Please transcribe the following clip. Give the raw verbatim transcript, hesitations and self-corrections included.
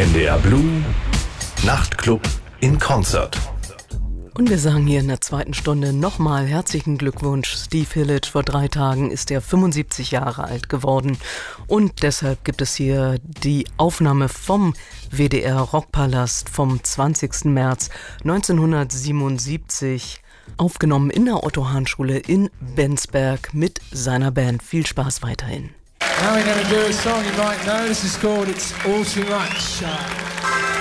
N D R Blue Nachtclub in Konzert. Und wir sagen hier in der zweiten Stunde nochmal herzlichen Glückwunsch. Steve Hillage, vor drei Tagen ist er fünfundsiebzig Jahre alt geworden. Und deshalb gibt es hier die Aufnahme vom W D R Rockpalast vom zwanzigsten März neunzehnhundertsiebenundsiebzig. Aufgenommen in der Otto-Hahn-Schule in Bensberg mit seiner Band. Viel Spaß weiterhin. Now we're going to do a song you might know. This is called It's All Too Much.